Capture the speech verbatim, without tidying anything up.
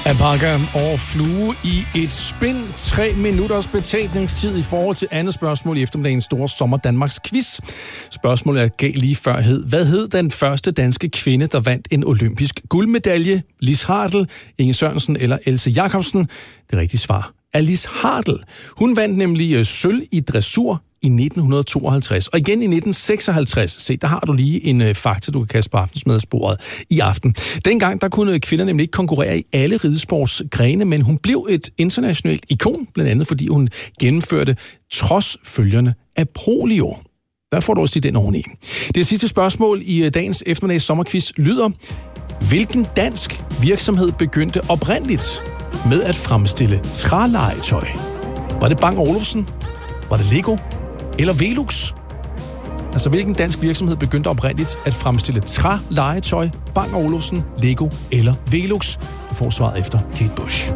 Alpaca og flue i et spind. Tre minutters betænkningstid i forhold til andet spørgsmål i eftermiddagens store Sommer Danmarks quiz. Spørgsmålet er gav lige før hed. Hvad hed den første danske kvinde, der vandt en olympisk guldmedalje? Lis Hartl, Inge Sørensen eller Else Jacobsen? Det rigtige svar er Lis Hartl. Hun vandt nemlig sølv i dressur i nitten tooghalvtreds. Og igen i nitten seksoghalvtreds. Se, der har du lige en øh, fakta, du kan kaste på aftensmadsbordet i aften. Dengang, der kunne kvinder nemlig ikke konkurrere i alle ridesportsgrene, men hun blev et internationalt ikon, blandt andet fordi hun gennemførte trods følgerne af polio. Der får du også lige den oveni. Det sidste spørgsmål i dagens eftermiddags sommerquiz lyder: hvilken dansk virksomhed begyndte oprindeligt med at fremstille trælegetøj? Var det Bang Olufsen? Var det Lego? Eller Velux? Altså, hvilken dansk virksomhed begyndte oprindeligt at fremstille trælegetøj? Bang Olufsen, Lego eller Velux? Du får svaret efter Kate Bush.